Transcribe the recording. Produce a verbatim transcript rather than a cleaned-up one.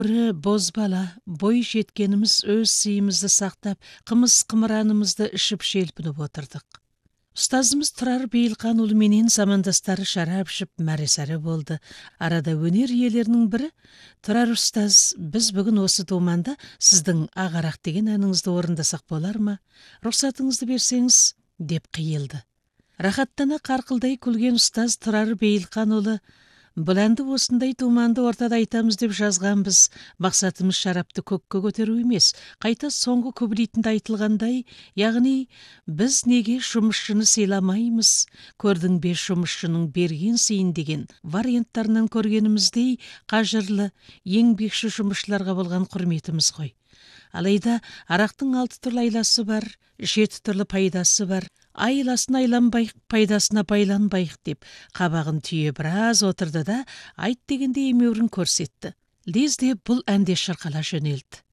Бірі бозбала, бой жеткеніміз өз сыйымызды сақтап, қымыз қымыранымызды ішіп шелпініп отырдық. Ұстазымыз Тұрар Бейілқан ұлы менен замандастары шарап ішіп мәресәрі болды. Арада өнер иелерінің бірі: «Тұрар ұстаз, біз бүгін осы думанда сіздің ағарақ деген әніңізді орындасақ болар ма? Рұқсатыңызды берсеңіз», деп қиылды. Рахаттана қарқылдай күлген ұстаз Тұрар Бейілқан ұлы: «Бұл әнді осындай думанды ортада айтамыз деп жазғанбыз. Мақсатымыз шарапты көкке көтеру емес, қайта соңғы көбілейтінде айтылғандай, яғни біз неге жұмысшыны сыйламаймыз? Көрдің бе жұмысшының берген сыйын» деген варианттарынан көргеніміздей, қажырлы, еңбекші жұмысшыларға болған құрметіміз ғой. Алайда арақтың алты түрлі айласы бар, жеті түрлі пайдасы бар. Айласын айланбайық, пайдасына байланбайық деп қабағын түйе біраз отырды да айт дегенде емеурін көрсетті. Лезде бұл әнде шырқала жөнелді.